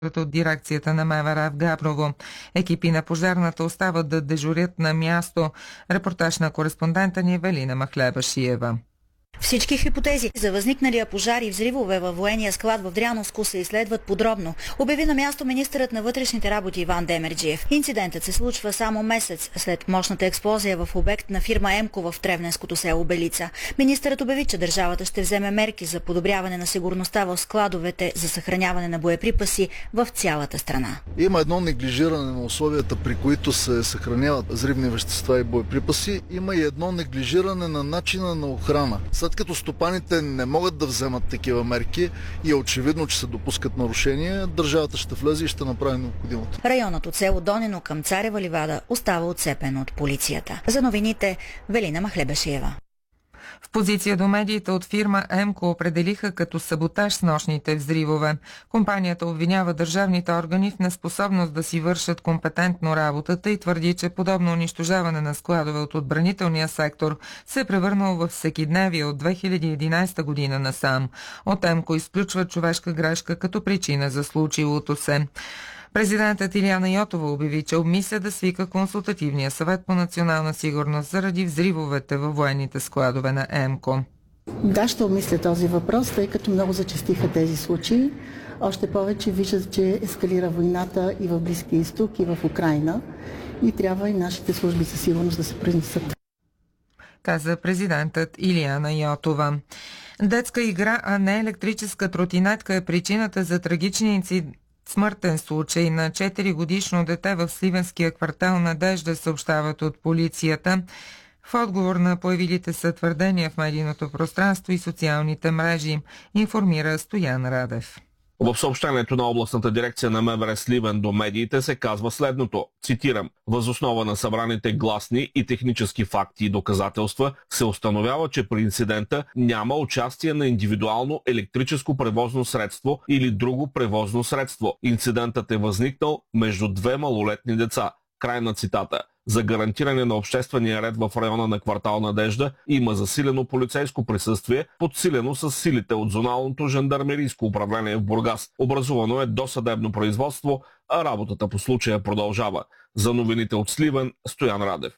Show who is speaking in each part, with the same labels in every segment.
Speaker 1: от дирекцията на МВР в Габрово. Екипи на пожарната остават да дежурят на място. Репортаж на кореспондента ни Евелина Махлева-Шиева.
Speaker 2: Всички хипотези за възникналия пожар и взривове във военния склад в Дряновско се изследват подробно, обяви на място министърът на вътрешните работи Иван Демерджиев. Инцидентът се случва само месец след мощната експлозия в обект на фирма Емко в Тревненското село Белица. Министърът обяви, че държавата ще вземе мерки за подобряване на сигурността в складовете за съхраняване на боеприпаси в цялата страна.
Speaker 3: Има едно неглижиране на условията, при които се съхраняват взривни вещества и боеприпаси. Има и едно неглижиране на начина на охрана. След като стопаните не могат да вземат такива мерки и е очевидно, че се допускат нарушения, държавата ще влезе и ще направи необходимото.
Speaker 2: Районът от село Донино към Царева ливада остава отцепен от полицията. За новините Велина Махлеба-Шиева.
Speaker 1: В позиция до медиите от фирма Емко определиха като саботаж с нощните взривове. Компанията обвинява държавните органи в неспособност да си вършат компетентно работата и твърди, че подобно унищожаване на складове от отбранителния сектор се е превърнало в всекидневие от 2011 година насам. От Емко изключва човешка грешка като причина за случилото се. Президентът Илияна Йотова обяви, че обмисля да свика консултативния съвет по национална сигурност заради взривовете във военните складове на ЕМКО.
Speaker 4: Да, ще обмисля този въпрос, тъй като много зачестиха тези случаи. Още повече виждат, че ескалира войната и в Близкия изток, и в Украйна. И трябва и нашите служби за сигурност да се произнесат.
Speaker 1: Каза президентът Илияна Йотова. Детска игра, а не електрическа тротинетка е причината за трагичния инцидент. Смъртен случай на 4-годишно дете в сливенския квартал Надежда, съобщават от полицията. В отговор на появилите се твърдения в медийното пространство и социалните мрежи, информира Стоян Радев.
Speaker 5: В съобщението на областната дирекция на МВР Сливен до медиите се казва следното, цитирам: „Въз основа на събраните гласни и технически факти и доказателства се установява, че при инцидента няма участие на индивидуално електрическо превозно средство или друго превозно средство. Инцидентът е възникнал между две малолетни деца“. Край на цитата. За гарантиране на обществения ред в района на квартал Надежда има засилено полицейско присъствие, подсилено с силите от зоналното жандармерийско управление в Бургас. Образувано е досъдебно производство, а работата по случая продължава. За новините от Сливен, Стоян Радев.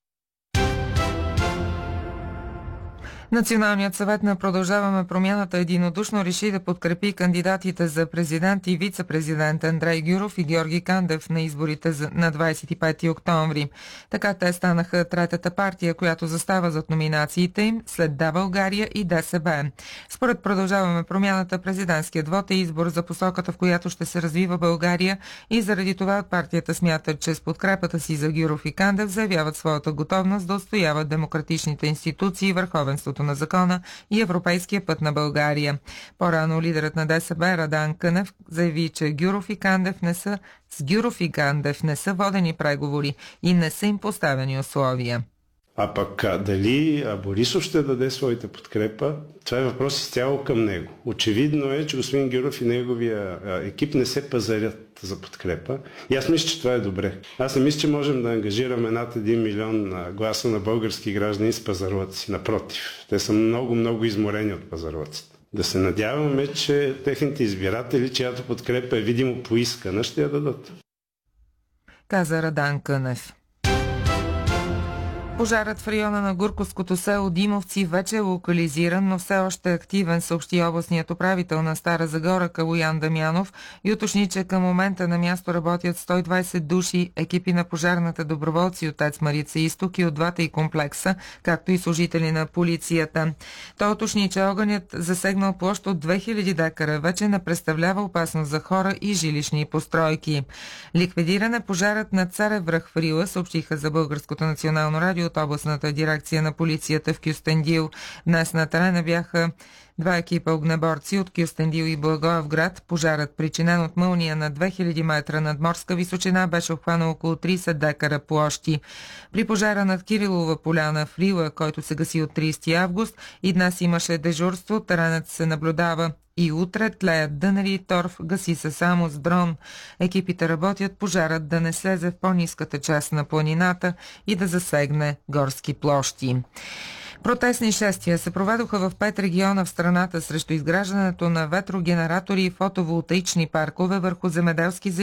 Speaker 1: Националният съвет на Продължаваме промяната единодушно реши да подкрепи кандидатите за президент и вице-президент Андрей Гюров и Георги Кандев на изборите на 25 октомври. Така те станаха третата партия, която застава зад номинациите им след Да, България и ДСБ. Според Продължаваме промяната, президентският вод е избор за посоката, в която ще се развива България, и заради това партията смята, че с подкрепата си за Гюров и Кандев заявяват своята готовност да отстояват демократичните институции и върховенството на закона и европейския път на България. По-рано лидерът на ДСБ Радан Кънев заяви, че с Гюров и Кандев не са водени преговори и не са им поставени условия.
Speaker 6: А пък дали Борисов ще даде своята подкрепа, това е въпрос изцяло към него. Очевидно е, че господин Гюров и неговия екип не се пазарят за подкрепа. И аз мисля, че това е добре. Аз не мисля, че можем да ангажираме над 1 милион гласа на български граждани с пазарлъци. Напротив, те са много изморени от пазарлъците. Да се надяваме, че техните избиратели, чиято подкрепа е видимо поискана, ще я дадат.
Speaker 1: Каза Радан Кънев. Пожарът в района на Гурковското село Димовци вече е локализиран, но все още е активен, съобщи областният управител на Стара Загора Калоян Дамянов и уточни, че към момента на място работят 120 души, екипи на пожарната доброволци от ТЕЦ Марица Изток и от двата и комплекса, както и служители на полицията. Той уточни, че огънят, засегнал площ от 2000 декара, вече не представлява опасност за хора и жилищни постройки. Ликвидиран е пожарът на Царев връх в Рила, съобщиха за Българското национално радио от областната дирекция на полицията в Кюстендил. Днес на терена бяха 2 екипа огнеборци от Кюстендил и Благоевград. Пожарът, причинен от мълния на 2000 метра над морска височина, беше обхванал около 30 декара площи. При пожара над Кирилова поляна в Рила, който се гаси от 30 август, и днес имаше дежурство, теренът се наблюдава и утре, тлеят дънери и торф, гаси се само с дрон. Екипите работят пожарът да не слезе в по-ниската част на планината и да засегне горски площи. Протестни шествия се проведоха в 5 региона в страната срещу изграждането на ветрогенератори и фотоволтаични паркове върху земеделски земи.